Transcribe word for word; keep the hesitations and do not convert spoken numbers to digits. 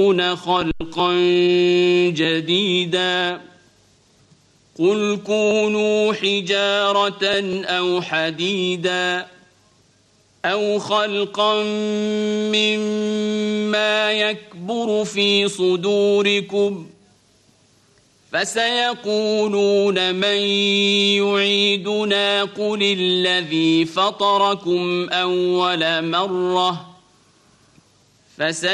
خلقا جديدا قل كونوا حجارة أو حديدا أو خلقا مما يكبر في صدوركم فسيقولون من يعيدنا قل الذي فطركم أول مرة فسيقولون